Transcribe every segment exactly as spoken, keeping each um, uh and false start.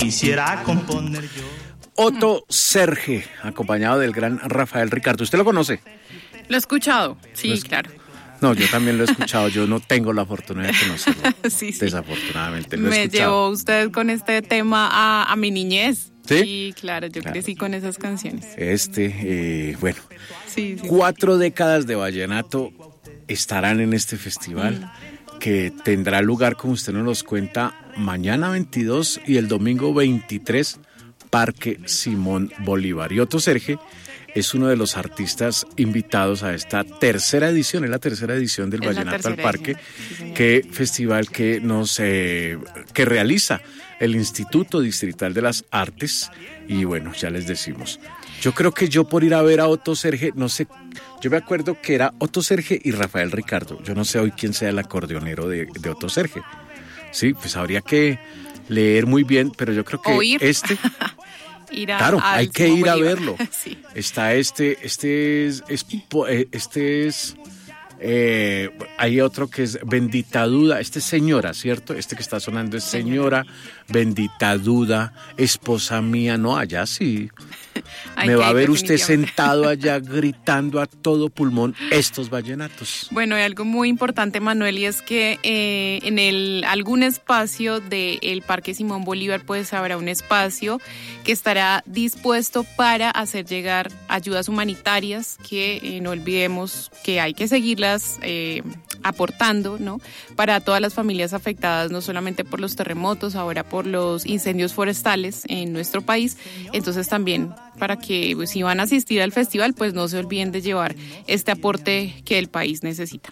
quisiera componer yo. Otto Serge, acompañado del gran Rafael Ricardo. ¿Usted lo conoce? Lo he escuchado, sí, es... claro. No, yo también lo he escuchado, yo no tengo la fortuna de conocerlo. sí, sí. Desafortunadamente lo he Me escuchado. llevó usted con este tema a, a mi niñez. ¿Sí? Sí, claro, yo claro. crecí con esas canciones. Este, eh, bueno, sí, sí, cuatro sí. décadas de vallenato estarán en este festival mm. que tendrá lugar, como usted nos los cuenta, mañana veintidós y el domingo veintitrés, Parque Simón Bolívar. Y Otto Serge es uno de los artistas invitados a esta tercera edición, es la tercera edición del es Vallenato al Parque, sí, que festival que nos eh, que realiza el Instituto Distrital de las Artes. Y bueno, ya les decimos, yo creo que yo por ir a ver a Otto Serge, no sé, yo me acuerdo que era Otto Serge y Rafael Ricardo, yo no sé hoy quién sea el acordeonero de, de Otto Serge. Sí, pues habría que leer muy bien, pero yo creo que Oír. este... Ir a, claro, hay que ir Bolívar. a verlo. sí. Está este, este es, es este es, eh, hay otro que es Bendita Duda, este es Señora, ¿cierto? Este que está sonando es Señora, Bendita Duda, Esposa Mía, no, allá sí. Me va a ver usted sentado allá gritando a todo pulmón estos vallenatos. Bueno, hay algo muy importante, Manuel, y es que eh, en el algún espacio del Parque Simón Bolívar pues habrá un espacio que estará dispuesto para hacer llegar ayudas humanitarias que eh, no olvidemos que hay que seguirlas eh, aportando, ¿no? Para todas las familias afectadas, no solamente por los terremotos, ahora por los incendios forestales en nuestro país, entonces también para que pues, si van a asistir al festival, pues no se olviden de llevar este aporte que el país necesita.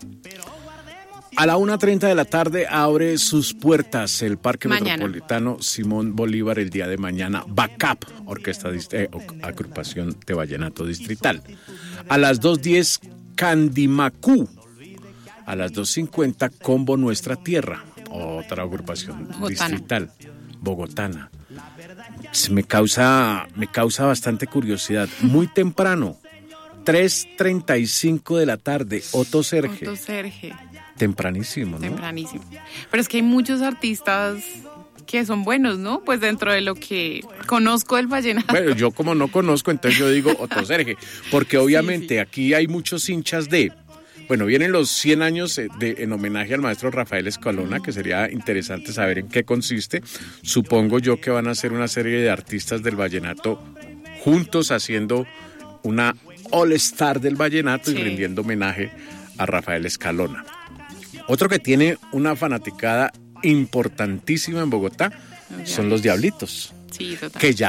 A la una treinta de la tarde abre sus puertas el Parque mañana. Metropolitano Simón Bolívar el día de mañana. Backup, Orquesta eh, Agrupación de Vallenato Distrital. A las dos diez, Candimacú. A las dos cincuenta, Combo Nuestra Tierra, otra agrupación Bogotana. distrital, bogotana. Me causa, me causa bastante curiosidad. Muy temprano, tres treinta y cinco de la tarde, Otto Serge. Otto Serge. Tempranísimo, ¿no? Tempranísimo. Pero es que hay muchos artistas que son buenos, ¿no? Pues dentro de lo que conozco del vallenato. Bueno, yo como no conozco, entonces yo digo Otto Serge, porque obviamente sí, sí. aquí hay muchos hinchas de... Bueno, vienen los cien años de, en homenaje al maestro Rafael Escalona, que sería interesante saber en qué consiste. Supongo yo que van a ser una serie de artistas del vallenato juntos haciendo una All Star del vallenato sí. y rindiendo homenaje a Rafael Escalona. Otro que tiene una fanaticada importantísima en Bogotá son los Diablitos, sí, total. que ya